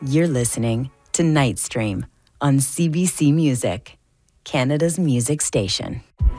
You're listening to Nightstream on CBC Music, Canada's music station.